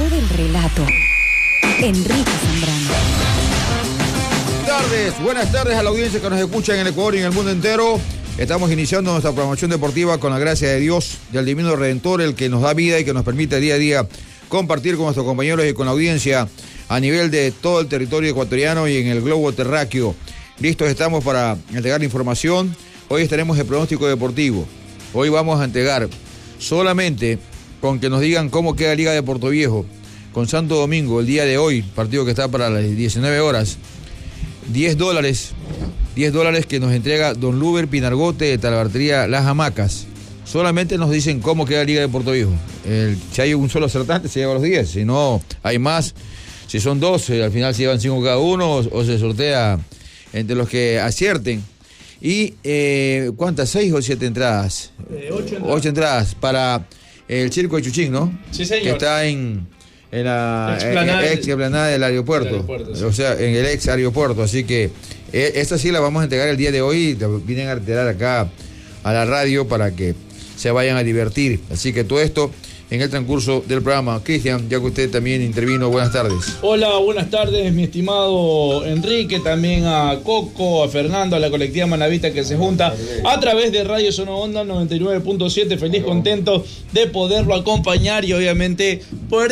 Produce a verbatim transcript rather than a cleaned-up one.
Todo el relato. Enrique Zambrano. Buenas tardes, buenas tardes a la audiencia que nos escucha en el Ecuador y en el mundo entero. Estamos iniciando nuestra programación deportiva con la gracia de Dios, del Divino Redentor, el que nos da vida y que nos permite día a día compartir con nuestros compañeros y con la audiencia a nivel de todo el territorio ecuatoriano y en el globo terráqueo. Listos estamos para entregar la información. Hoy estaremos en pronóstico deportivo. Hoy vamos a entregar solamente con que nos digan cómo queda Liga de Puerto Viejo con Santo Domingo el día de hoy, partido que está para las diecinueve horas. diez dólares, diez dólares que nos entrega Don Luber Pinargote de Talabartería Las Hamacas. Solamente nos dicen cómo queda Liga de Puerto Viejo. El, si hay un solo acertante se lleva los diez, si no hay más, si son doce, al final se llevan cinco cada uno o, o se sortea entre los que acierten. Y, eh, ¿cuántas? ¿Seis o siete entradas? Eh, ocho entradas. Ocho entradas para el Circo de Chuchín, ¿no? Sí, señor. Que está en, en la explanada, ex explanada del aeropuerto. del aeropuerto sí. O sea, en el ex aeropuerto. Así que eh, esta sí la vamos a entregar el día de hoy. Vienen a retirar acá a la radio para que se vayan a divertir. Así que todo esto en el transcurso del programa. Cristian, ya que usted también intervino, buenas tardes. Hola, buenas tardes, mi estimado Enrique, también a Coco, a Fernando, a la colectiva Manavita que se junta a través de Radio Zona Onda noventa y nueve punto siete. Feliz, contento de poderlo acompañar y obviamente poder